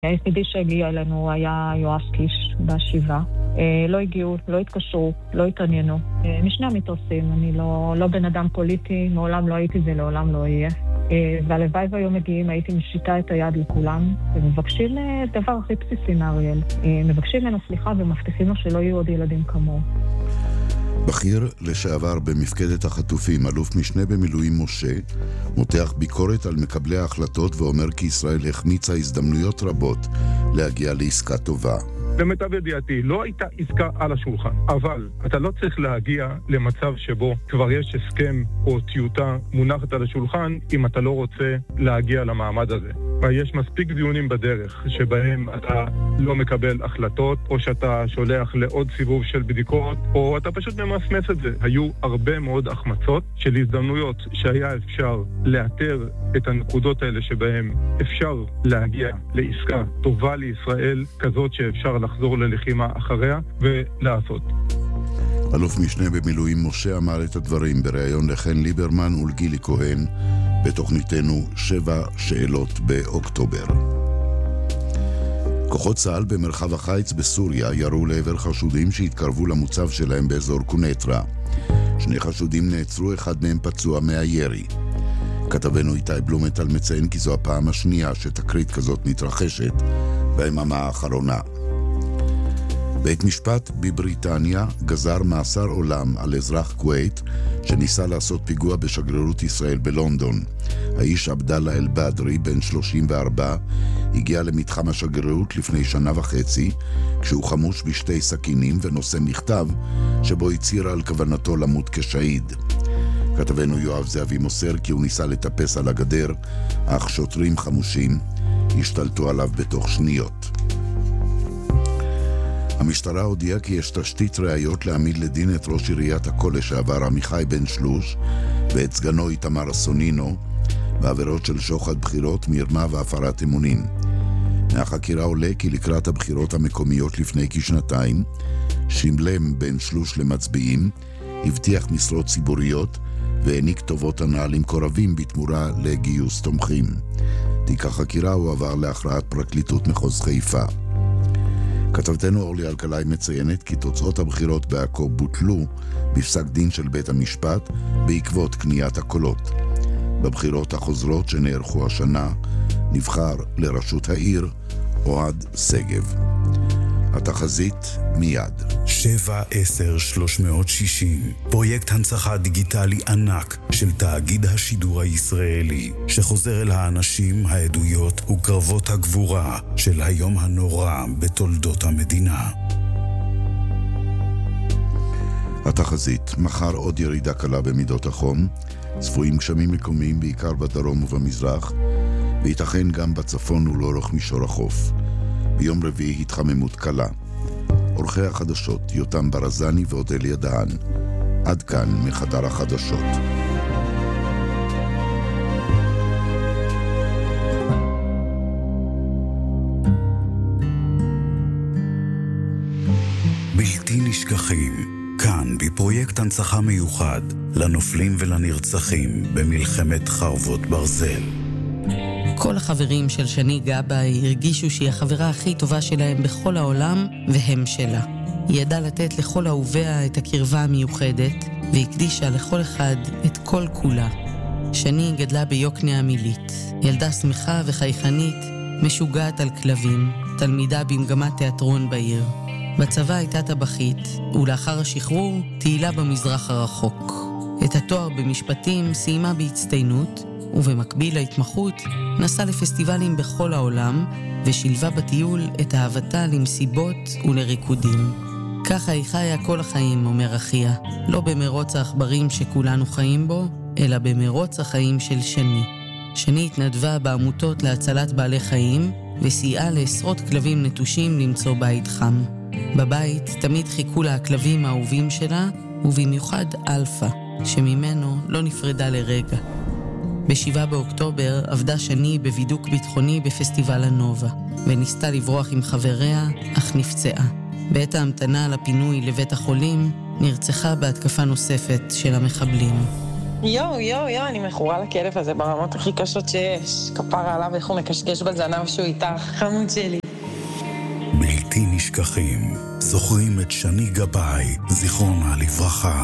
היחידי שהגיע אלינו היה יואב קיש בשבעה. לא הגיעו, לא התקשרו, לא התעניינו. משני המטוסים, אני לא בן אדם פוליטי, מעולם לא הייתי ולעולם לא אהיה. והלוואי והיום מגיעים, הייתי משיטה את היד לכולם, ומבקשים דבר הכי בסיסי מאריאל. מבקשים ממנו סליחה ומבטיחים לו שלא יהיו עוד ילדים כמוהו. בכיר לשעבר במפקדת החטופים, אלוף משנה במילואים משה, מותח ביקורת על מקבלי ההחלטות ואומר כי ישראל החמיצה הזדמנויות רבות להגיע לעסקה טובה. למיטב ידיעתי, לא הייתה עסקה על השולחן, אבל אתה לא צריך להגיע למצב שבו כבר יש הסכם או טיוטה מונחת על השולחן אם אתה לא רוצה להגיע למעמד הזה. יש מספיק דיונים בדרך שבהם אתה לא מקבל החלטות, או שאתה שולח לעוד סיבוב של בדיקות, או אתה פשוט ממסמס את זה. היו הרבה מאוד החמצות של הזדמנויות שהיה אפשר לאתר את הנקודות האלה שבהם אפשר להגיע לעסקה טובה לישראל, כזאת שאפשר לחזור ללחימה אחריה ולעשות. אלוף משנה במילואים משה אמר את הדברים בריאיון לחן ליברמן ולגילי כהן בתוכניתנו 7 שאלות באוקטובר. כוחות צה"ל במרחב החיץ בסוריה ירו לעבר חשודים שהתקרבו למוצב שלהם באזור קונטרה. 2 חשודים נעצרו, אחד מהם פצוע מהירי. כתבנו איתי בלומנטל מציין כי זו הפעם השנייה שתקרית כזאת מתרחשת ביממה האחרונה. בית משפט בבריטניה גזר מאסר עולם על אזרח כווית שניסה לעשות פיגוע בשגרירות ישראל בלונדון. האיש עבדאללה אל-בדרי, בן 34, הגיע למתחם השגרירות לפני 1.5 שנה, כשהוא חמוש ב2 סכינים ונושא מכתב שבו הצהיר על כוונתו למות כשהיד. כתבנו יואב זהבי מוסר כי הוא ניסה לטפס על הגדר, אך שוטרים חמושים השתלטו עליו בתוך שניות. המשטרה הודיעה כי יש תשתית ראיות להעמיד לדין את ראש עיריית עכו לשעבר עמיחי בן שלוש ואת סגנו איתמר סונינו בעבירות של שוחד בחירות, מרמה והפרת אמונים. מהחקירה עולה כי לקראת הבחירות המקומיות לפני כשנתיים, שימלם בן שלוש למצביעים, הבטיח משרות ציבוריות והעניק טובות הנאה למקורבים בתמורה לגיוס תומכים. תיק החקירה הועבר להכרעת פרקליטות מחוז חיפה. כתבתנו אורלי אלקלעי מציינת כי תוצאות הבחירות בעכו בוטלו בפסק דין של בית המשפט בעקבות קניית הקולות. בבחירות החוזרות שנערכו השנה נבחר לראשות העיר אוהד סגב. התחזית מיד. 7-10-360, פרויקט הנצחה דיגיטלי ענק של תאגיד השידור הישראלי, שחוזר אל האנשים, העדויות וקרבות הגבורה של היום הנורא בתולדות המדינה. התחזית, מחר עוד ירידה קלה במידות החום, צפויים גשמים מקומיים בעיקר בדרום ובמזרח, וייתכן גם בצפון ולאורך מישור החוף. ביום רביעי התחממות קלה. עורכי החדשות יותם ברזני ואודליה דהן. עד כאן מחדר החדשות. בלתי נשכחים, כאן בפרויקט הנצחה מיוחד לנופלים ולנרצחים במלחמת חרבות ברזל. כל החברים של שני גבאי הרגישו שהיא החברה הכי טובה שלהם בכל העולם, והם שלה. היא ידעה לתת לכל אהוביה את הקרבה המיוחדת, והקדישה לכל אחד את כל כולה. שני גדלה ביוקנעם עילית, ילדה שמחה וחייכנית, משוגעת על כלבים, תלמידה במגמת תיאטרון בעיר. בצבא הייתה טבחית, ולאחר השחרור תהילה במזרח הרחוק. את התואר במשפטים סיימה בהצטיינות, ובמקביל להתמחות נסעה לפסטיבלים בכל העולם, ושילבה בטיול את אהבתה למסיבות ולריקודים. ככה היא חיה כל החיים, אומר אחיה, לא במרוץ העכברים שכולנו חיים בו, אלא במרוץ החיים של שני. שני התנדבה בעמותות להצלת בעלי חיים, וסייעה לעשרות כלבים נטושים למצוא בית חם. בבית תמיד חיכו לה הכלבים האהובים שלה, ובמיוחד אלפא, שממנו לא נפרדה לרגע. ב7 באוקטובר עבדה שני בבידוק ביטחוני בפסטיבל הנובה, וניסתה לברוח עם חבריה, אך נפצעה. בעת ההמתנה לפינוי לבית החולים, נרצחה בהתקפה נוספת של המחבלים. יו, אני מכורה לכלב הזה ברמות הכי קשות שיש. כפרה עליו איך הוא מקשקש בזנב שהוא איתך, חמוד שלי. בלתי נשכחים, זוכרים את שני גבאי, זיכרונה לברכה.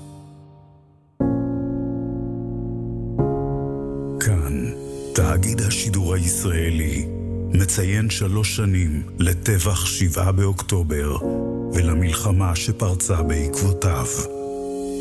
כאן, תאגיד השידור הישראלי, מציין 3 שנים לטבח 7 באוקטובר, ולמלחמה שפרצה בעקבותיו.